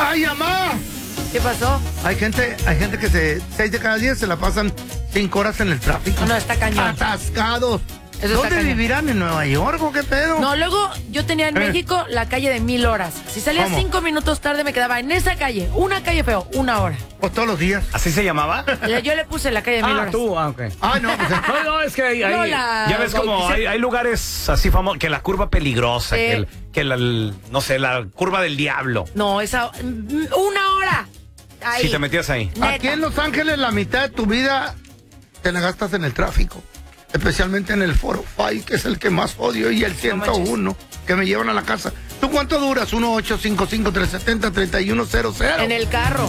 ¡Ay, mamá! ¿Qué pasó? Hay gente que 6 de cada 10 se la pasan 5 horas en el tráfico. No, está cañón. Atascados. Eso está ¿Dónde cañón. vivirán? ¿En Nueva York o qué pedo? No, luego yo tenía en México la calle de 1000 horas. Si salía ¿Cómo? 5 minutos tarde, me quedaba en esa calle. Una calle feo, 1 hora. Pues todos los días. ¿Así se llamaba? Yo le puse la calle de 1000 horas. Ok. Ah, no, pues, No, es que hay, No, la ya ves como bauticé. hay lugares así famosos, que la curva peligrosa, Sí. que no sé, la curva del diablo. No, esa... 1 hora. Ahí. Si te metías ahí. Neta. aquí en Los Ángeles la mitad de tu vida te la gastas en el tráfico. Especialmente en el 405, que es el que más odio, y el 101, que me llevan a la casa. ¿Tú cuánto duras? 1-855-370-3100. En el carro.